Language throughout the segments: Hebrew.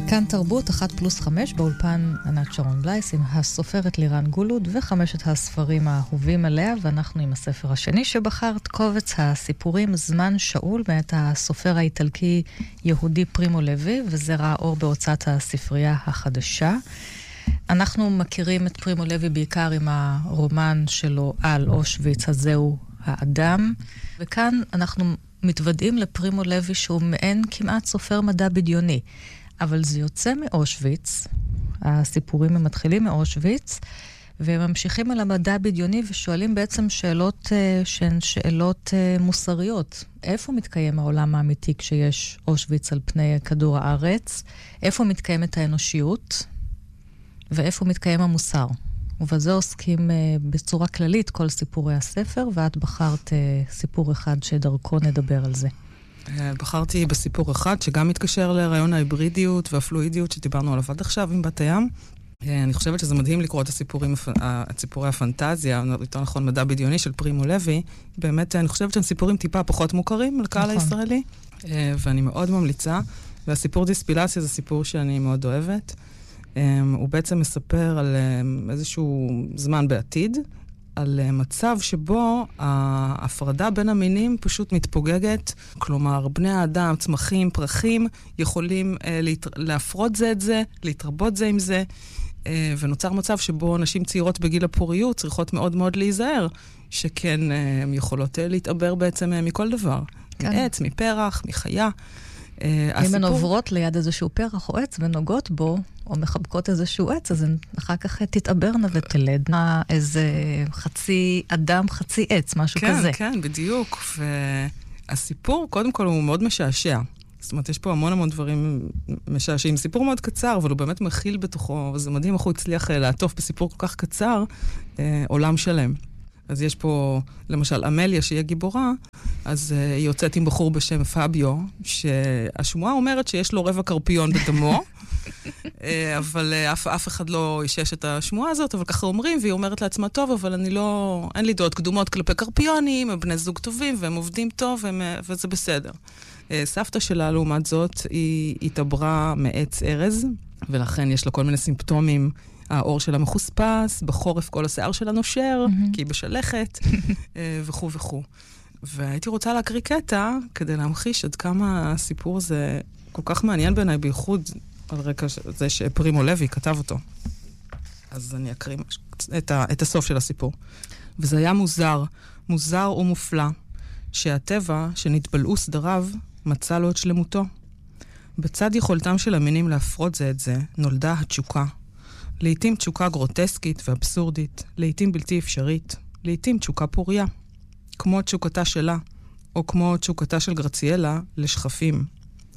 כאן תרבות 1+5 באולפן ענת שרון בלייס עם הסופרת לירן גולוד וחמשת הספרים האהובים עליה, ואנחנו עם הספר השני שבחרת, קובץ הסיפורים זמן שאול מאת הסופר האיטלקי יהודי פרימו לוי, וזה ראה אור בהוצאת הספרייה החדשה. אנחנו מכירים את פרימו לוי בעיקר עם הרומן שלו על אושוויץ, הזהו האדם, וכאן אנחנו מתוודעים לפרימו לוי שהוא מעין כמעט סופר מדע בדיוני. אבל זה יוצא מאושוויץ, הסיפורים הם מתחילים מאושוויץ, והם ממשיכים על המדע בדיוני ושואלים בעצם שאלות שהן שאלות מוסריות. איפה מתקיים העולם האמיתי כשיש אושוויץ על פני כדור הארץ? איפה מתקיימת האנושיות? ואיפה מתקיים המוסר? ובזה עוסקים בצורה כללית כל סיפורי הספר, ואת בחרת סיפור אחד שדרכו נדבר על זה. בחרתי בסיפור אחד שגם מתקשר לרעיון ההיברידיות והפלואידיות שדיברנו עליו עד עכשיו עם בת הים. אני חושבת שזה מדהים לקרוא את סיפורי הפנטזיה, יותר נכון מדע בדיוני של פרימו לוי. באמת אני חושבת שהם סיפורים טיפה פחות מוכרים לקהל הישראלי, ואני מאוד ממליצה. והסיפור דיספילציה זה סיפור שאני מאוד אוהבת. הוא בעצם מספר על איזשהו זמן בעתיד, על מצב שבו ההפרדה בין המינים פשוט מתפוגגת. כלומר, בני האדם, צמחים, פרחים, יכולים להפרות זה את זה, להתרבות זה עם זה, ונוצר מצב שבו נשים צעירות בגיל הפוריות צריכות מאוד מאוד להיזהר, שכן הן יכולות להתעבר בעצם מכל דבר. כן. מעץ, מפרח, מחיה. אם הן עוברות ליד איזשהו פרח או עץ ונוגעות בו, או מחבקות איזשהו עץ, אז הן אחר כך תתעברנה ותלדנה איזה חצי אדם, חצי עץ, משהו כזה. כן, כן, בדיוק. והסיפור, קודם כל, הוא מאוד משעשע. זאת אומרת, יש פה המון דברים משעשעים. סיפור מאוד קצר, אבל הוא באמת מכיל בתוכו, וזה מדהים איך הוא הצליח לעטוף בסיפור כל כך קצר, עולם שלם. אז יש פה, למשל, אמליה, שהיא גיבורה, אז היא יוצאת עם בחור בשם פאביו, שהשמועה אומרת שיש לו רבע קרפיון בדמו, אבל אף אחד לא אישש את השמועה הזאת, אבל ככה אומרים, והיא אומרת לעצמה, טוב, אבל אין לי דעות קדומות כלפי קרפיונים, הם בני זוג טובים, והם עובדים טוב, וזה בסדר. סבתא שלה, לעומת זאת, היא התעברה מעץ ארז, ולכן יש לה כל מיני סימפטומים, האור שלה מחוספס, בחורף כל השיער שלה נושר, כי היא בשלכת, וכו' וכו'. והייתי רוצה להקריא קטע, כדי להמחיש עד כמה הסיפור הזה כל כך מעניין בעיניי, בייחוד על רקע זה שפרימו לוי כתב אותו. אז אני אקריא את הסוף של הסיפור. וזה היה מוזר ומופלא, שהטבע שנתבלעו סדריו מצא לו את שלמותו. בצד יכולתם של המינים להפרות זה את זה, נולדה התשוקה. לעתים תשוקה גרוטסקית ואבסורדית, לעתים בלתי אפשרית, לעתים תשוקה פוריה, כמו תשוקתה שלה, או כמו תשוקתה של גרציאלה לשכפים.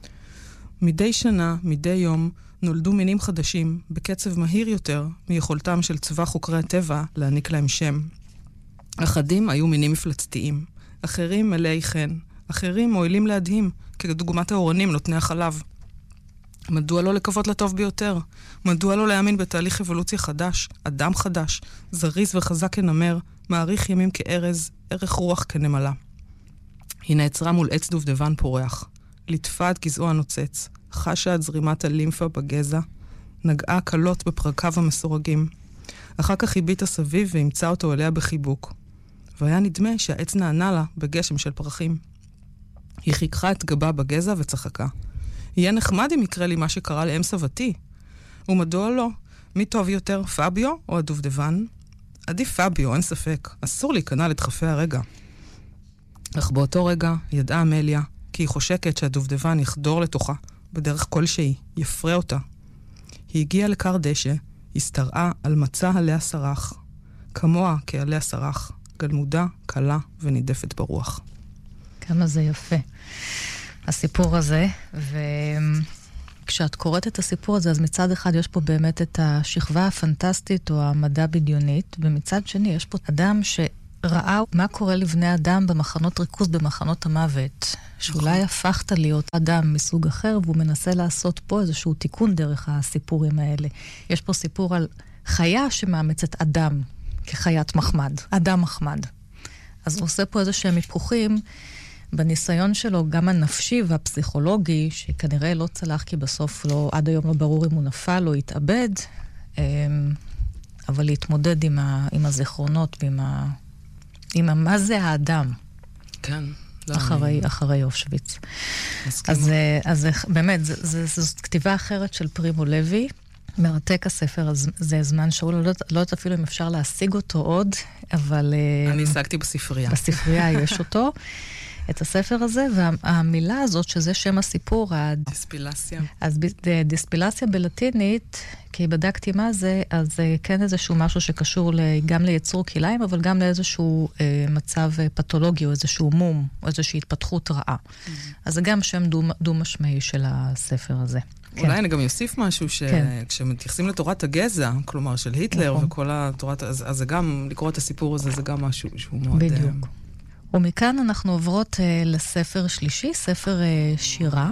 מדי שנה, מדי יום, נולדו מינים חדשים, בקצב מהיר יותר מיכולתם של צבא חוקרי הטבע להעניק להם שם. אחדים היו מינים מפלצתיים, אחרים מלאי חן, אחרים מועילים להדהים, כדוגמת האורנים נותני החלב. מדוע לא לקוות לטוב ביותר? מדוע לא להאמין בתהליך אבולוציה חדש, אדם חדש, זריז וחזק כנמר, מעריך ימים כארז, ערך רוח כנמלה. היא נעצרה מול עץ דובדבן פורח, לטפה את גזעו הנוצץ, חשה את זרימת הלימפה בגזע, נגעה קלות בפרקיו המסורגים. אחר כך הביטה סביב והמצא אותו אליה בחיבוק. והיה נדמה שהעץ נענה לה בגשם של פרחים. היא חיככה את גבה בגזע וצחקה. יהיה נחמד אם יקרה לי מה שקרה לאם סבתי. ומדוע לא? מי טוב יותר, פאביו או הדובדבן? עדיף פאביו, אין ספק. אסור להיכנע לדחפי הרגע. אך באותו רגע ידעה אמליה, כי היא חושקת שהדובדבן יחדור לתוכה, בדרך כלשהי, יפרה אותה. היא הגיעה לקר דשא, הסתרעה על מצע עליה שרח. כמוה כעליה שרח, גלמודה, קלה ונידפת ברוח. כמה זה יפה. הסיפור הזה, וכשאת קוראת את הסיפור הזה, אז מצד אחד יש פה באמת את השכבה הפנטסטית או המדע בדיונית, ומצד שני יש פה אדם שראה מה קורה לבני אדם במחנות ריכוז, במחנות המוות, שאולי הפכת להיות אדם מסוג אחר, והוא מנסה לעשות פה איזשהו תיקון דרך הסיפורים האלה. יש פה סיפור על חיה שמאמצת אדם כחיית מחמד, אדם מחמד. אז הוא עושה פה איזה שהם היפוכים, בניסיון שלו, גם הנפשי והפסיכולוגי, שכנראה לא צלח, כי בסוף עד היום לא ברור אם הוא נפל או התאבד, אבל להתמודד עם הזיכרונות ועם מה זה האדם. כן. אחרי אושוויץ. אז באמת, זו כתיבה אחרת של פרימו לוי, מרתק הספר, זה זמן שאול, לא יודעת אפילו אם אפשר להשיג אותו עוד, אבל... אני השגתי בספרייה. בספרייה יש אותו, את הספר הזה, והמילה הזאת, שזה שם הסיפור, דיספילציה. אז דיספילציה בלטינית, כי בדקתי מה זה, אז כן איזשהו משהו שקשור גם ליצור כליים, אבל גם לאיזשהו מצב פתולוגי, או איזשהו מום, או איזושהי התפתחות רעה. אז זה גם שם דו-משמעי של הספר הזה. אולי אני גם יוסיף משהו, שכשמתייחסים לתורת הגזע, כלומר של היטלר וכל התורת, אז זה גם, לקרוא את הסיפור הזה, זה גם משהו שהוא מאוד... בדיוק. ומכאן אנחנו עוברות לספר שלישי, ספר שירה.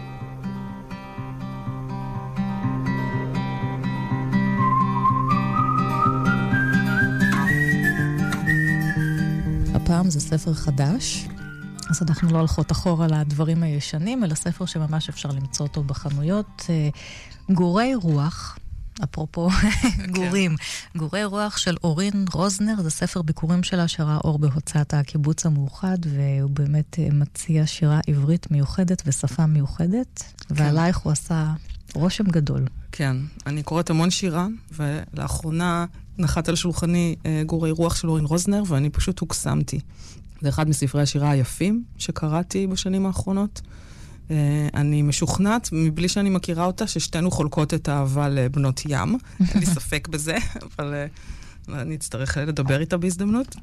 הפעם זה ספר חדש, אז אנחנו לא הולכות אחורה לדברים הישנים, אלא ספר שממש אפשר למצוא אותו בחנויות. גורי רוח, אפרופו גורים, גורי רוח של אורין רוזנר, זה ספר ביקורים שלה שראה אור בהוצאת הקיבוץ המאוחד, והוא באמת מציע שירה עברית מיוחדת ושפה מיוחדת, ועלייך הוא עשה רושם גדול. כן, אני קוראת המון שירה, ולאחרונה נחת על שולחני גורי רוח של אורין רוזנר, ואני פשוט הוקסמתי. זה אחד מספרי השירה היפים שקראתי בשנים האחרונות. אני משוכנעת, מבלי שאני מכירה אותה, ששתינו חולקות את האהבה לבנות ים. אין לי ספק בזה, אבל אני אצטרך לדבר איתה בהזדמנות.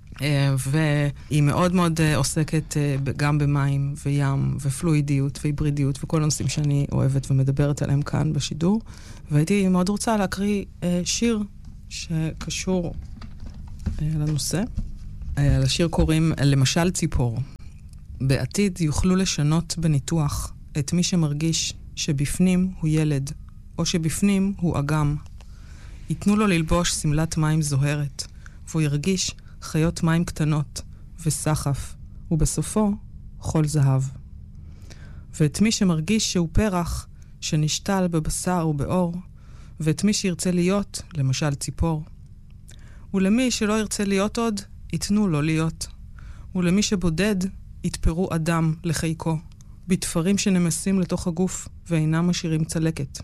והיא מאוד מאוד עוסקת גם במים וים ופלואידיות והיברידיות וכל הנושאים שאני אוהבת ומדברת עליהם כאן בשידור. והייתי מאוד רוצה להקריא שיר שקשור לנושא. לשיר קוראים למשל ציפור. בעתיד יוכלו לשנות בניתוח את מי שמרגיש שבפנים הוא ילד, או שבפנים הוא אגם. ייתנו לו ללבוש סמלת מים זוהרת, והוא ירגיש חיות מים קטנות וסחף, ובסופו חול זהב. ואת מי שמרגיש שהוא פרח שנשתל בבשר ובאור, ואת מי שירצה להיות, למשל ציפור. ולמי שלא ירצה להיות עוד, ייתנו לו להיות. ולמי שבודד, יתפרו אדם לחיקו, בתפרים שנמסים לתוך הגוף ואינם משאירים צלקת.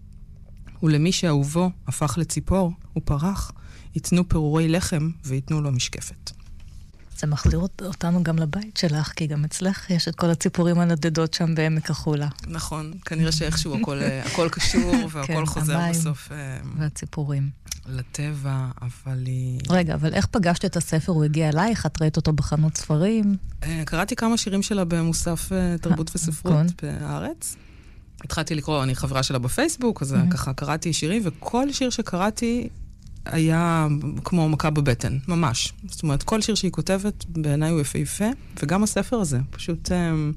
ולמי שאהובו הפך לציפור ופרח, ייתנו פירורי לחם ויתנו לו משקפת. זה מחזיר אותנו גם לבית שלך, כי גם אצלך יש את כל הציפורים הנדדות שם בעמק החולה. נכון, כנראה שאיכשהו הכל קשור והכל חוזר בסוף. והציפורים. לטבע, אבל היא... רגע, אבל איך פגשת את הספר? הוא הגיע אלייך? את ראית אותו בחנות ספרים? קראתי כמה שירים שלה במוסף תרבות וספרות בארץ. התחלתי לקרוא, אני חברה שלה בפייסבוק, אז ככה קראתי שירים, וכל שיר שקראתי היה כמו מכה בבטן, ממש. זאת אומרת, כל שיר שהיא כותבת בעיניי הוא יפה, וגם הספר הזה, פשוט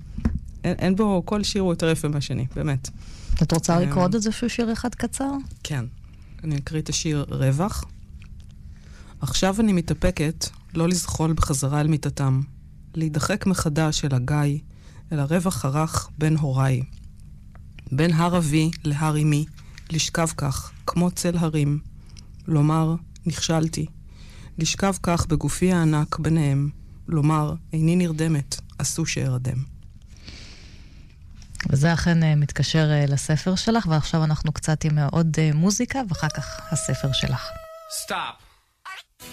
אין בו, כל שיר הוא יותר יפה מהשני, באמת. את רוצה לקרוא עוד איזשהו שיר אחד קצר? כן. אני אקריא את השיר רווח. עכשיו אני מתאפקת לא לזחול בחזרה אל מיטתם, להידחק מחדש אל הגיא, אל הרווח הרך בין הוריי. בין הר אבי להר אמי, לשכב כך, כמו צל הרים. לומר, נכשלתי. לשכב כך בגופי הענק ביניהם. לומר, איני נרדמת, עשו שארדם. וזה אכן מתקשר לספר שלך, ועכשיו אנחנו קצת עם עוד מוזיקה, ואחר כך הספר שלך. Stop.